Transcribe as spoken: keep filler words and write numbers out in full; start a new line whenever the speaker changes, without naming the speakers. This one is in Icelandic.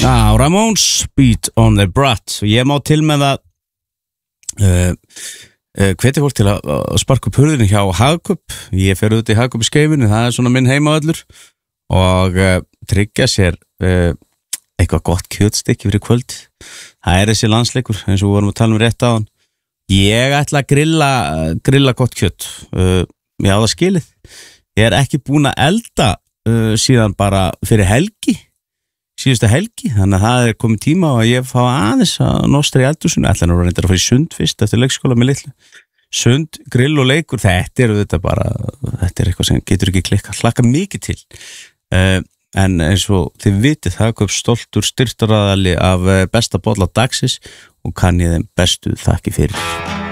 Já, Ramones, Beat on the Brat. Ég má til með að uh, uh, hveti fólk til að uh, sparka upp hurðinu hjá Hagkaup. Ég fer út í Hagkaup í Skeifinu, það er svona minn heimaöllur og uh, tryggja sér uh, eitthvað gott kjötstykki fyrir kvöld. Það er þessi landsleikur eins og við vorum að tala um rétt á hann. Ég ætla að grilla, grilla gott kjött. Uh, ég á það skilið. Ég er ekki búin að elda uh, síðan bara fyrir helgi. Síðustu helgi, þannig að það er komið tíma og ég fá aðeins að nostra í eldhúsinu. Ætla nú reyndar að fara í sund fyrst eftir leikskóla með litlu. Sund, grill og leikur, þetta er þetta bara, þetta er eitthvað sem getur ekki klikka, hlakka mikið til. Uh, en eins og þið vitið, það kom stoltur styrktaraðali af besta bolla dagsins og kann ég þeim bestu þakki fyrir.